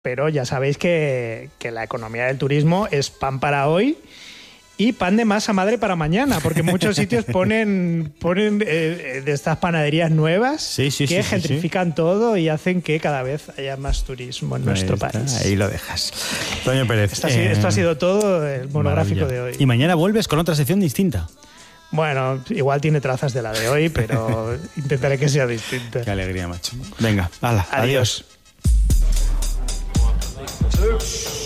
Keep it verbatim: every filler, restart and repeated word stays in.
pero ya sabéis que, que la economía del turismo es pan para hoy y pan de masa madre para mañana, porque en muchos sitios ponen, ponen eh, de estas panaderías nuevas sí, sí, que sí, gentrifican sí, sí. todo y hacen que cada vez haya más turismo en ahí nuestro está, país. Ahí lo dejas. Toño Pérez. Esto ha, sido, eh, esto ha sido todo el monográfico maravilla. de hoy. Y mañana vuelves con otra sección distinta. Bueno, igual tiene trazas de la de hoy, pero intentaré que sea distinta. Qué alegría, macho. Venga, hala, adiós. Adiós.